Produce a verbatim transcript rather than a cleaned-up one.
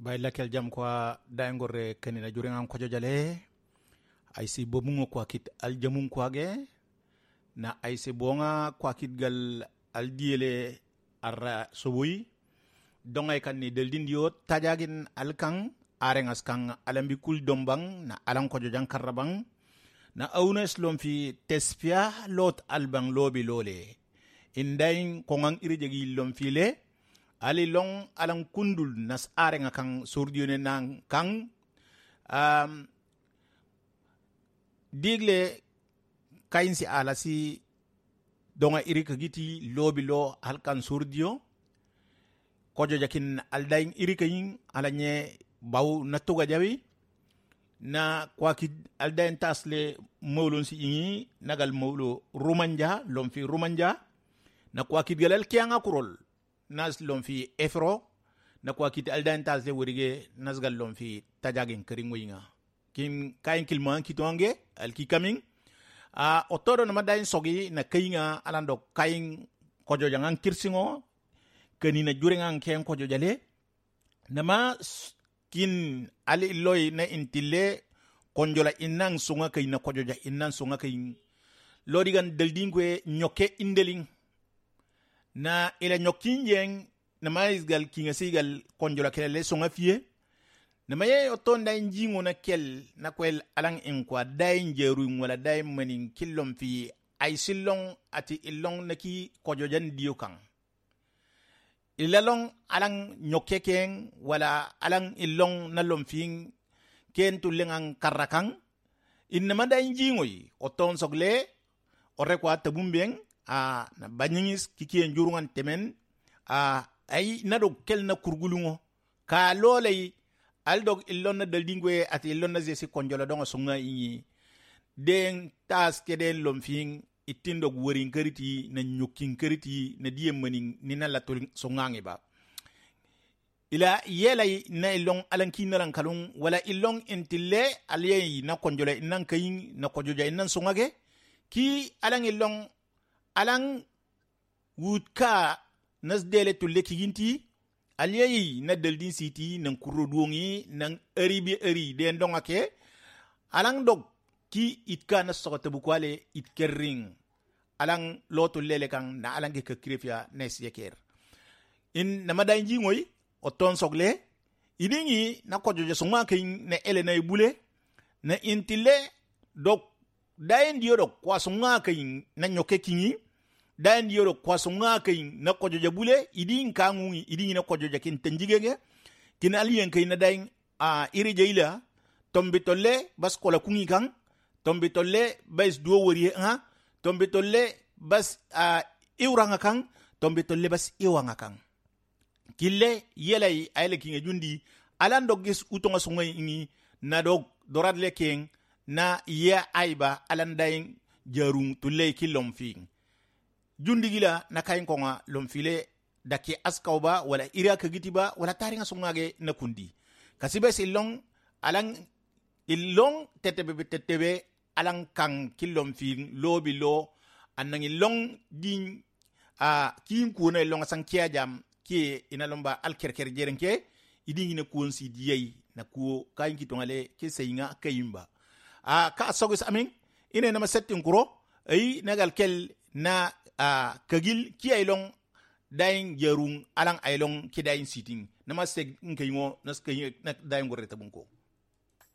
bay lakel jam kwa dayngore kenina juringan ko jojale ay si bomungo kwa kit aljamun kwa ge na ay si bonga kwa kit gal aldiele arra soboy dongay kan ni deldin yo tajagin alkan arengas kan alambi kul dombang na alan ko jojan karabang na awnes lom fi tespia lot albang lobi lole indain kongang irijegi lom file ali long alang kundul nas arenga kang surdione nang kang um, digle kainsi alasi donga irika giti lobi lo halkan surdio kojo jakin aldain irika yin alanye baw natuga jawi na kwaki aldain tasle mawlon si ingi nagal mawlo rumanja lomfi rumanja na kwaki galal kianga kurol nas lomfi efro na kwaki aldain tasle wurige nasgal lomfi tajagin keringoyinga kin kain kilman kitonge alki coming a uh, otoro na madain sogi na kayinga alando kain kojo jangan kirsingo kanina jurengan ken kojo jale nama kin ali loy na intile konjola inang sunga kayina kojo ja inang sunga kayin lodigan deldingwe nyoke indeling na ila nyokin yeng na maisgal kinga sigal konjola kelele sunga fie na maye oton da njingo na kel na kwel alang inkwa dain jeru wala dain manin killom fi ay silong ati ilong naki kojojan diyo kang ilalong alang nyokeken wala alang ilong na lomfing ken tulengang karakang inna dain jingo yi oton sogle ore kwa tabumbeng a na banyingis kikien jurungan temen a ay nado kel na kurgulungo ka lolay aldog illon na daldingwe ati illon na zesi konjola donga sunga inyi den tas keden lomfing itindog worin kariti na nyukin kariti na diem maning nina latul sungange ba ila yelay na illong alanki na kalung wala illong intille aliyay na konjola inang kayin na kojoja inang sungage ki alang illong alang wutka nasdele tulle kiginti aliyay na daldin siti nan kuro duongi nan eribi eri den dongake alang dog ki itka na sokota bukwale itkerring alang loto lele kang na alang ke krefia nes yeker in na madain jingoy oton sogle idingi na kojoje songma kin na ele na ibule na intile dok dain diodok kwa songma kin na nyoke kinyi dain diodok kwa songma kin na kojoje bule idin kangu idin na kojoje kin tenjigege kin aliyen kin na dain a irije ila tombitolle bas kola kungi kang tombitolle bas duo wori ha tombitolle bas a iwranga kang tombitolle bas iwanga kang kille yelay ayle kinga jundi alan dogis utonga sungay ingi na dog doradle king na ya aiba alan daing jarung tulle kilom fing jundi gila na kayin konga lomfile dake askawba wala ira kagitiba wala taringa sungage na kundi kasibe silong alang ilong tetebe tetebe alang kang kilom fing lobi lo anang ilong din a uh, kim kuna ilong sang kia jam ki inalomba alkerker jerenke idingi na kuonsi diyay na kuo kayin kitongale ke seyinga kayimba a uh, ka sogis amin ine na masettin kuro ay nagal kel na uh, kagil ki aylong daing jarung alang aylong ki daing siting na maseg ngaymo nas kay na daing goreta bunko